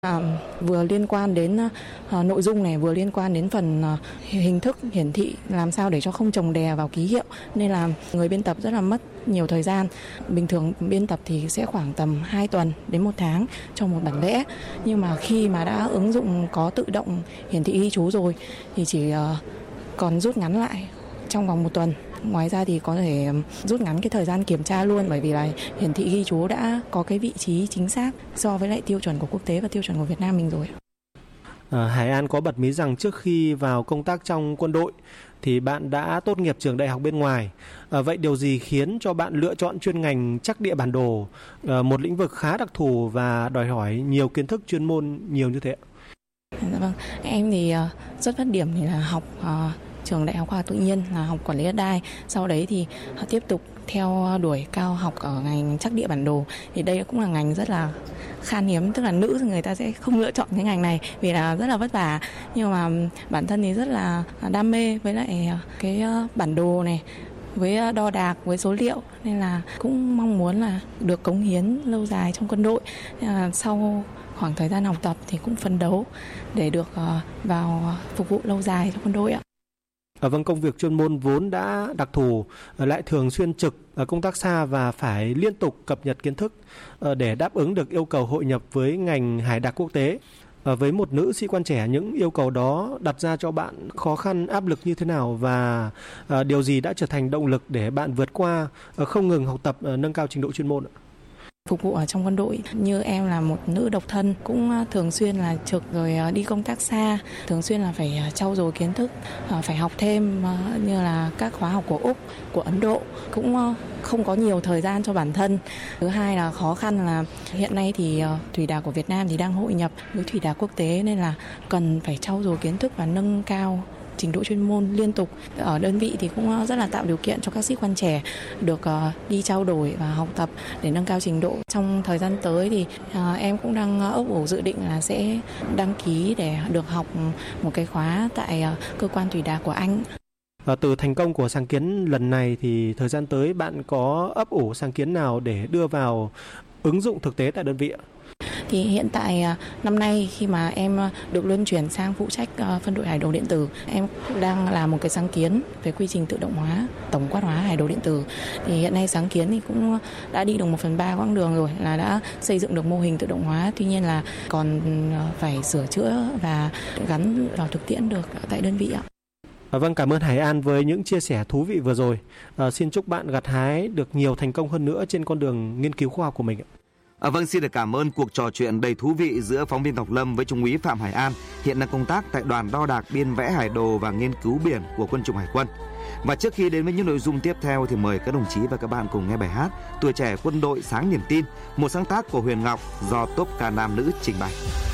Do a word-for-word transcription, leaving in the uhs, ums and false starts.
À, vừa liên quan đến uh, nội dung này, vừa liên quan đến phần uh, hình thức hiển thị làm sao để cho không chồng đè vào ký hiệu, nên là người biên tập rất là mất nhiều thời gian. Bình thường biên tập thì sẽ khoảng tầm hai tuần đến một tháng cho một bản vẽ, nhưng mà khi mà đã ứng dụng có tự động hiển thị ghi chú rồi thì chỉ uh, còn rút ngắn lại trong vòng một tuần. Ngoài ra thì có thể rút ngắn cái thời gian kiểm tra luôn, bởi vì là hiển thị ghi chú đã có cái vị trí chính xác so với lại tiêu chuẩn của quốc tế và tiêu chuẩn của Việt Nam mình rồi. À, Hải An có bật mí rằng trước khi vào công tác trong quân đội thì bạn đã tốt nghiệp trường đại học bên ngoài. À, vậy điều gì khiến cho bạn lựa chọn chuyên ngành trắc địa bản đồ, à, một lĩnh vực khá đặc thù và đòi hỏi nhiều kiến thức chuyên môn nhiều như thế? Dạ vâng, em thì rất phát điểm thì là học uh, trường Đại học Khoa học Tự nhiên, là học quản lý đất đai. Sau đấy thì tiếp tục theo đuổi cao học ở ngành trắc địa bản đồ. Thì đây cũng là ngành rất là khan hiếm, tức là nữ thì người ta sẽ không lựa chọn cái ngành này vì là rất là vất vả. Nhưng mà bản thân thì rất là đam mê với lại cái bản đồ này, với đo đạc, với số liệu, nên là cũng mong muốn là được cống hiến lâu dài trong quân đội. Sau khoảng thời gian học tập thì cũng phấn đấu để được vào phục vụ lâu dài trong quân đội ạ. À, vâng, công việc chuyên môn vốn đã đặc thù, lại thường xuyên trực, công tác xa và phải liên tục cập nhật kiến thức để đáp ứng được yêu cầu hội nhập với ngành hải đặc quốc tế. À, với một nữ sĩ quan trẻ, những yêu cầu đó đặt ra cho bạn khó khăn, áp lực như thế nào, và à, điều gì đã trở thành động lực để bạn vượt qua, không ngừng học tập, nâng cao trình độ chuyên môn ạ? Phục vụ ở trong quân đội, như em là một nữ độc thân, cũng thường xuyên là trực rồi đi công tác xa, thường xuyên là phải trau dồi kiến thức, phải học thêm như là các khóa học của Úc, của Ấn Độ, cũng không có nhiều thời gian cho bản thân. Thứ hai là khó khăn là hiện nay thì thủy đạc của Việt Nam thì đang hội nhập với thủy đạc quốc tế, nên là cần phải trau dồi kiến thức và nâng cao trình độ chuyên môn liên tục. Ở đơn vị thì cũng rất là tạo điều kiện cho các sĩ quan trẻ được uh, đi trao đổi và học tập để nâng cao trình độ. Trong thời gian tới thì uh, em cũng đang ấp ủ dự định là sẽ đăng ký để được học một cái khóa tại uh, cơ quan thủy đạc của Anh. À, từ thành công của sáng kiến lần này thì thời gian tới bạn có ấp ủ sáng kiến nào để đưa vào ứng dụng thực tế tại đơn vị ạ? Thì hiện tại năm nay khi mà em được luân chuyển sang phụ trách phân đội hải đồ điện tử, em đang làm một cái sáng kiến về quy trình tự động hóa, tổng quát hóa hải đồ điện tử. Thì hiện nay sáng kiến thì cũng đã đi được một phần ba quãng đường rồi, là đã xây dựng được mô hình tự động hóa. Tuy nhiên là còn phải sửa chữa và gắn vào thực tiễn được tại đơn vị ạ. À, vâng, cảm ơn Hải An với những chia sẻ thú vị vừa rồi. À, xin chúc bạn gặt hái được nhiều thành công hơn nữa trên con đường nghiên cứu khoa học của mình. À, vâng, xin được cảm ơn cuộc trò chuyện đầy thú vị giữa phóng viên Ngọc Lâm với Trung úy Phạm Hải An, hiện đang công tác tại đoàn đo đạc, biên vẽ hải đồ và nghiên cứu biển của Quân chủng Hải quân. Và trước khi đến với những nội dung tiếp theo thì mời các đồng chí và các bạn cùng nghe bài hát Tuổi trẻ quân đội sáng niềm tin, một sáng tác của Huyền Ngọc do tốp ca nam nữ trình bày.